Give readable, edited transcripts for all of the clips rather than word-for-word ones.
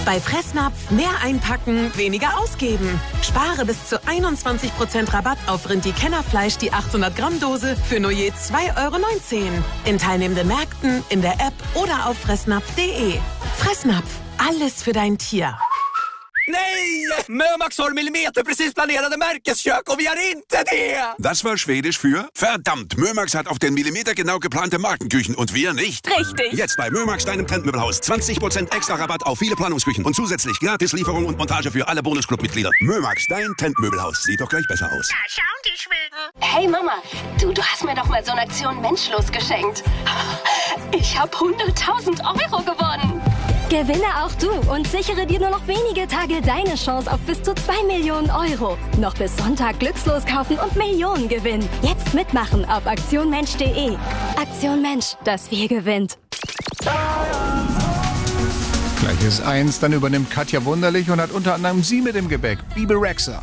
Bei Fressnapf mehr einpacken, weniger ausgeben. Spare bis zu 21% Rabatt auf Rind-die-Kennerfleisch, die 800-Gramm-Dose für nur je 2,19 €. In teilnehmenden Märkten, in der App oder auf fressnapf.de. Fressnapf, alles für dein Tier. Nej! Mömax har millimeterprecis planerade Märkeskök und wir har inte det! Das war Schwedisch für verdammt, Mömax hat auf den Millimeter genau geplante Markenküchen und wir nicht. Richtig. Jetzt bei Mömax, deinem Trendmöbelhaus. 20% extra Rabatt auf viele Planungsküchen und zusätzlich Gratislieferung und Montage für alle Bonusclub-Mitglieder. Mömax, dein Trendmöbelhaus. Sieht doch gleich besser aus. Da schauen die Schweden. Hey Mama, du hast mir doch mal so eine Aktion Menschlos geschenkt. Ich habe 100.000 € gewonnen. Gewinne auch du und sichere dir nur noch wenige Tage deine Chance auf bis zu 2 Millionen €. Noch bis Sonntag glückslos kaufen und Millionen gewinnen. Jetzt mitmachen auf aktionmensch.de. Aktion Mensch, das Wir gewinnt. Gleiches 1, dann übernimmt Katja Wunderlich und hat unter anderem sie mit im Gepäck, Bebe Rexha.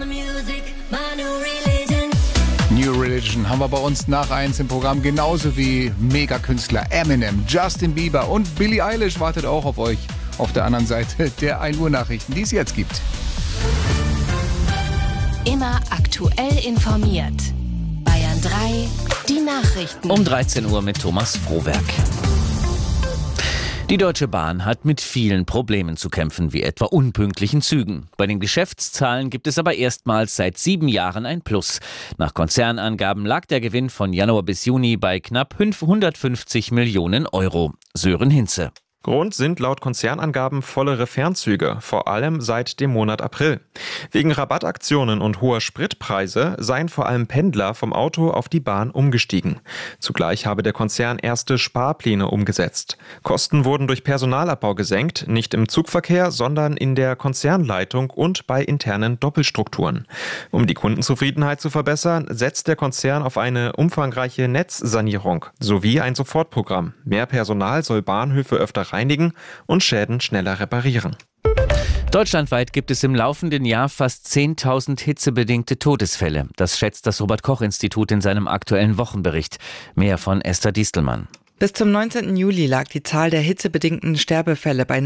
New Religion haben wir bei uns nach 1 im Programm, genauso wie Megakünstler Eminem, Justin Bieber und Billie Eilish wartet auch auf euch auf der anderen Seite der 1 Uhr Nachrichten, die es jetzt gibt. Immer aktuell informiert. Bayern 3, die Nachrichten. Um 13 Uhr mit Thomas Frohwerk. Die Deutsche Bahn hat mit vielen Problemen zu kämpfen, wie etwa unpünktlichen Zügen. Bei den Geschäftszahlen gibt es aber erstmals seit 7 Jahren ein Plus. Nach Konzernangaben lag der Gewinn von Januar bis Juni bei knapp 150 Millionen €. Sören Hinze. Grund sind laut Konzernangaben vollere Fernzüge, vor allem seit dem Monat April. Wegen Rabattaktionen und hoher Spritpreise seien vor allem Pendler vom Auto auf die Bahn umgestiegen. Zugleich habe der Konzern erste Sparpläne umgesetzt. Kosten wurden durch Personalabbau gesenkt, nicht im Zugverkehr, sondern in der Konzernleitung und bei internen Doppelstrukturen. Um die Kundenzufriedenheit zu verbessern, setzt der Konzern auf eine umfangreiche Netzsanierung sowie ein Sofortprogramm. Mehr Personal soll Bahnhöfe öfter reinigen und Schäden schneller reparieren. Deutschlandweit gibt es im laufenden Jahr fast 10.000 hitzebedingte Todesfälle. Das schätzt das Robert-Koch-Institut in seinem aktuellen Wochenbericht. Mehr von Esther Distelmann. Bis zum 19. Juli lag die Zahl der hitzebedingten Sterbefälle bei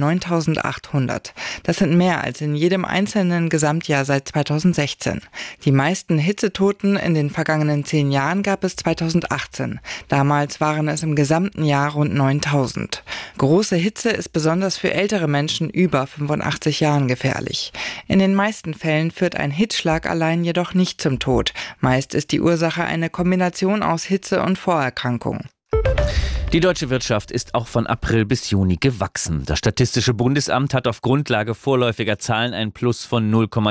9.800. Das sind mehr als in jedem einzelnen Gesamtjahr seit 2016. Die meisten Hitzetoten in den vergangenen 10 Jahren gab es 2018. Damals waren es im gesamten Jahr rund 9.000. Große Hitze ist besonders für ältere Menschen über 85 Jahren gefährlich. In den meisten Fällen führt ein Hitzschlag allein jedoch nicht zum Tod. Meist ist die Ursache eine Kombination aus Hitze und Vorerkrankung. Die deutsche Wirtschaft ist auch von April bis Juni gewachsen. Das Statistische Bundesamt hat auf Grundlage vorläufiger Zahlen ein Plus von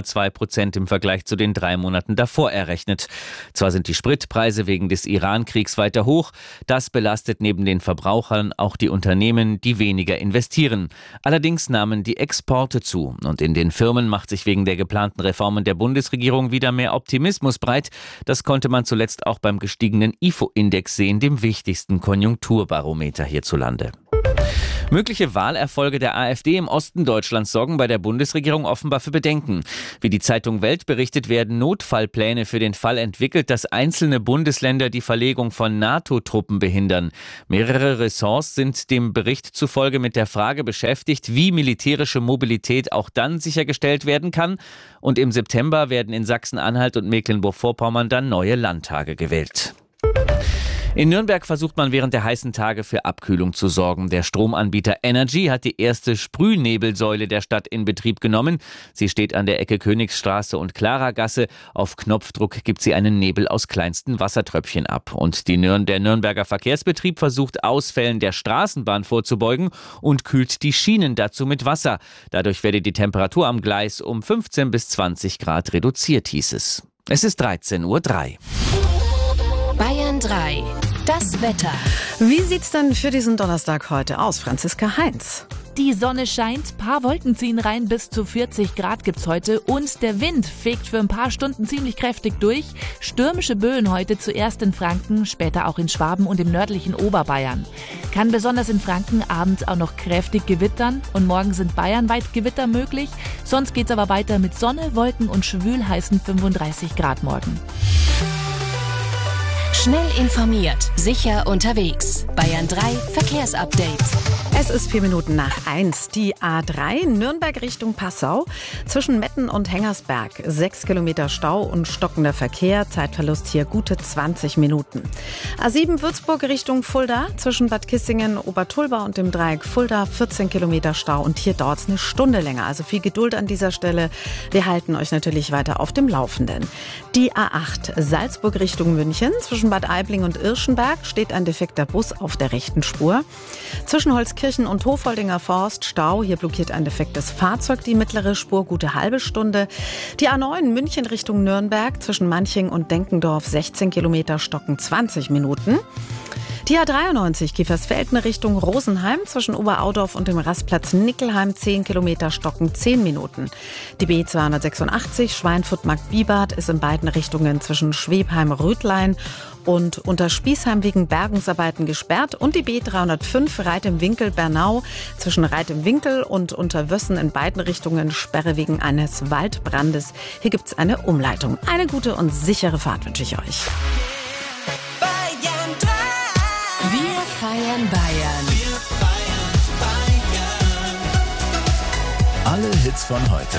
0,2% im Vergleich zu den 3 Monaten davor errechnet. Zwar sind die Spritpreise wegen des Iran-Kriegs weiter hoch, das belastet neben den Verbrauchern auch die Unternehmen, die weniger investieren. Allerdings nahmen die Exporte zu und in den Firmen macht sich wegen der geplanten Reformen der Bundesregierung wieder mehr Optimismus breit. Das konnte man zuletzt auch beim gestiegenen IFO-Index sehen, dem wichtigsten Konjunkturbarometer hierzulande. Mögliche Wahlerfolge der AfD im Osten Deutschlands sorgen bei der Bundesregierung offenbar für Bedenken. Wie die Zeitung Welt berichtet, werden Notfallpläne für den Fall entwickelt, dass einzelne Bundesländer die Verlegung von NATO-Truppen behindern. Mehrere Ressorts sind dem Bericht zufolge mit der Frage beschäftigt, wie militärische Mobilität auch dann sichergestellt werden kann. Und im September werden in Sachsen-Anhalt und Mecklenburg-Vorpommern dann neue Landtage gewählt. In Nürnberg versucht man während der heißen Tage für Abkühlung zu sorgen. Der Stromanbieter Energy hat die erste Sprühnebelsäule der Stadt in Betrieb genommen. Sie steht an der Ecke Königsstraße und Klaragasse. Auf Knopfdruck gibt sie einen Nebel aus kleinsten Wassertröpfchen ab. Und der Nürnberger Verkehrsbetrieb versucht, Ausfällen der Straßenbahn vorzubeugen und kühlt die Schienen dazu mit Wasser. Dadurch werde die Temperatur am Gleis um 15 bis 20 Grad reduziert, hieß es. Es ist 13:03 Uhr. Bayern 3, das Wetter. Wie sieht's denn für diesen Donnerstag heute aus, Franziska Heinz? Die Sonne scheint, paar Wolken ziehen rein, bis zu 40 Grad gibt's heute und der Wind fegt für ein paar Stunden ziemlich kräftig durch. Stürmische Böen heute zuerst in Franken, später auch in Schwaben und im nördlichen Oberbayern. Kann besonders in Franken abends auch noch kräftig gewittern und morgen sind bayernweit Gewitter möglich. Sonst geht's aber weiter mit Sonne, Wolken und schwül heißen 35 Grad morgen. Schnell informiert, sicher unterwegs. Bayern 3 Verkehrsupdate. Es ist 1:04. Die A3 Nürnberg Richtung Passau. Zwischen Metten und Hengersberg 6 Kilometer Stau und stockender Verkehr. Zeitverlust hier gute 20 Minuten. A7 Würzburg Richtung Fulda. Zwischen Bad Kissingen, Obertulba und dem Dreieck Fulda 14 Kilometer Stau. Und hier dauert es eine Stunde länger. Also viel Geduld an dieser Stelle. Wir halten euch natürlich weiter auf dem Laufenden. Die A8 Salzburg Richtung München. Zwischen Bad Aibling und Irschenberg steht ein defekter Bus auf der rechten Spur. Zwischen Holzkirchen und Hofoldinger Forst Stau. Hier blockiert ein defektes Fahrzeug die mittlere Spur, gute halbe Stunde. Die A9 München Richtung Nürnberg. Zwischen Manching und Denkendorf 16 Kilometer stocken 20 Minuten. Die A93 Kiefersfelden Richtung Rosenheim. Zwischen Oberaudorf und dem Rastplatz Nickelheim 10 Kilometer stocken 10 Minuten. Die B286 Schweinfurt-Markt-Biebad ist in beiden Richtungen zwischen Schwebheim-Rötlein und unter Spießheim wegen Bergungsarbeiten gesperrt. Und die B305 Reit im Winkel Bernau zwischen Reit im Winkel und Unterwössen in beiden Richtungen Sperre wegen eines Waldbrandes. Hier gibt's eine Umleitung. Eine gute und sichere Fahrt wünsche ich euch. Wir feiern Bayern. Alle Hits von heute